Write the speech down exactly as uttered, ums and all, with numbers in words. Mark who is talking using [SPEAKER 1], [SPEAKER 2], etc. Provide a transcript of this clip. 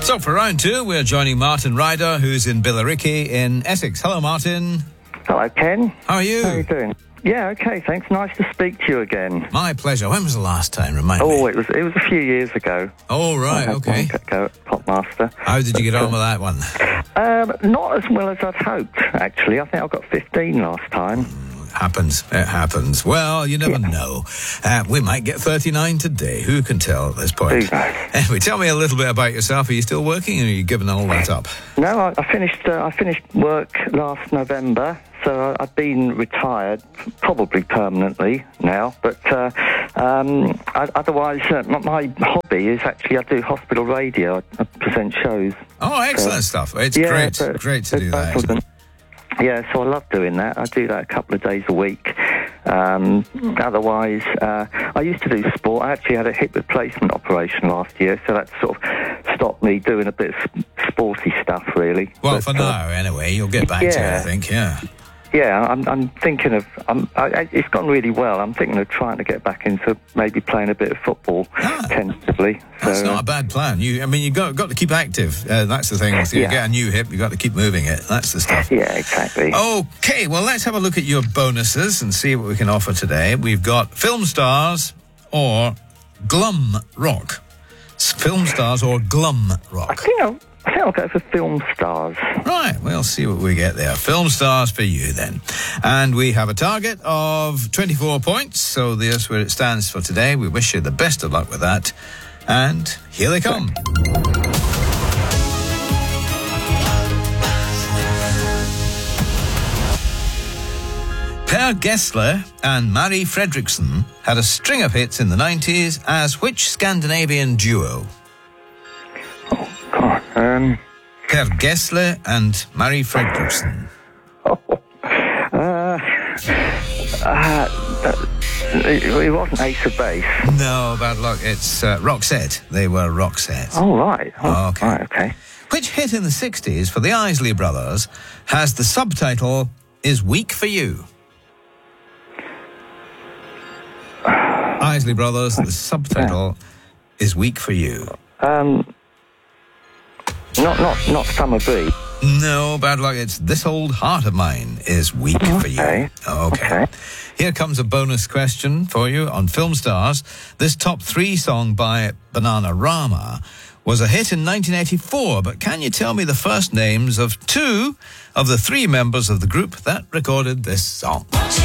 [SPEAKER 1] So for round two, we're joining Martin Ryder, who's in Billericay in Essex. Hello, Martin.
[SPEAKER 2] Hello, Ken.
[SPEAKER 1] How are you?
[SPEAKER 2] How are you doing? Yeah, okay, thanks. Nice to speak to you again.
[SPEAKER 1] My pleasure. When was the last time? Remind
[SPEAKER 2] oh,
[SPEAKER 1] me.
[SPEAKER 2] Oh, it was it was a few years ago.
[SPEAKER 1] Oh, right,
[SPEAKER 2] I had
[SPEAKER 1] okay.
[SPEAKER 2] one go at Popmaster.
[SPEAKER 1] How did you get on with that one?
[SPEAKER 2] Um, not as well as I'd hoped, actually. I think I got fifteen last time.
[SPEAKER 1] Happens. It happens. Well, you never
[SPEAKER 2] Yeah.
[SPEAKER 1] know. Uh, we might get thirty-nine today. Who can tell at this point?
[SPEAKER 2] Who knows?
[SPEAKER 1] Anyway, tell me a little bit about yourself. Are you still working, or are you giving all that up?
[SPEAKER 2] No, I, I finished. Uh, I finished work last November, so I, I've been retired, probably permanently now. But uh, um, I, otherwise, uh, my, my hobby is actually I do hospital radio. I, I present shows.
[SPEAKER 1] Oh, excellent
[SPEAKER 2] Uh,
[SPEAKER 1] stuff. It's
[SPEAKER 2] yeah,
[SPEAKER 1] great.
[SPEAKER 2] but-
[SPEAKER 1] Great to
[SPEAKER 2] but
[SPEAKER 1] do that.
[SPEAKER 2] both of
[SPEAKER 1] isn't
[SPEAKER 2] them.
[SPEAKER 1] it?
[SPEAKER 2] Yeah, so I love doing that. I do that a couple of days a week. Um, otherwise, uh, I used to do sport. I actually had a hip replacement operation last year, so that sort of stopped me doing a bit of sporty stuff, really.
[SPEAKER 1] Well,
[SPEAKER 2] But,
[SPEAKER 1] for
[SPEAKER 2] uh,
[SPEAKER 1] now, anyway. You'll get back to it,
[SPEAKER 2] yeah.
[SPEAKER 1] I think, yeah.
[SPEAKER 2] Yeah, I'm, I'm thinking of. I'm, I, I, it's gone really well. I'm thinking of trying to get back into maybe playing a bit of football
[SPEAKER 1] Ah.
[SPEAKER 2] tentatively.
[SPEAKER 1] That's
[SPEAKER 2] so,
[SPEAKER 1] not a bad plan. You, I mean, you've got, got to keep active. Uh, that's the thing. If you
[SPEAKER 2] Yeah.
[SPEAKER 1] get a new hip, you've got to keep moving it. That's the stuff.
[SPEAKER 2] Yeah, exactly.
[SPEAKER 1] Okay, well, let's have a look at your bonuses and see what we can offer today. We've got film stars or glum rock. S- Film stars or glum
[SPEAKER 2] I
[SPEAKER 1] rock.
[SPEAKER 2] think I'll, I think I'll go for film stars.
[SPEAKER 1] Right, we'll see what we get there. Film stars for you then. And we have a target of twenty-four points, so there's where it stands for today. We wish you the best of luck with that. And here they come. Per Gessler and Mari Fredriksson had a string of hits in the nineties as which Scandinavian duo?
[SPEAKER 2] God, um,
[SPEAKER 1] Per Gessler and Mari Fredriksson.
[SPEAKER 2] uh, uh, it, it wasn't Ace of Base.
[SPEAKER 1] No, bad luck. It's uh, Roxette. They were Roxette.
[SPEAKER 2] Oh, right. Oh,
[SPEAKER 1] Okay.
[SPEAKER 2] Right, okay.
[SPEAKER 1] Which hit in the sixties for the Isley Brothers has the subtitle Is Weak for You? Isley Brothers, the subtitle is Weak for You.
[SPEAKER 2] Um, not, not, not Summer Bee.
[SPEAKER 1] No, bad luck. It's This Old Heart of Mine is Weak for You.
[SPEAKER 2] Okay.
[SPEAKER 1] Okay.
[SPEAKER 2] Okay.
[SPEAKER 1] Here comes a bonus question for you on Film Stars. This top three song by Bananarama was a hit in nineteen eighty-four, but can you tell me the first names of two of the three members of the group that recorded this song?